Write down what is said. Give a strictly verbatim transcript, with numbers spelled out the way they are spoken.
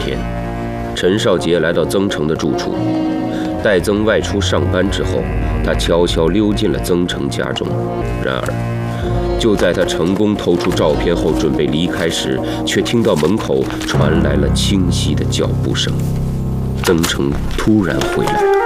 天，陈少杰来到曾成的住处。待曾外出上班之后，他悄悄溜进了曾成家中。然而，就在他成功偷出照片后准备离开时，却听到门口传来了清晰的脚步声。曾成突然回来了。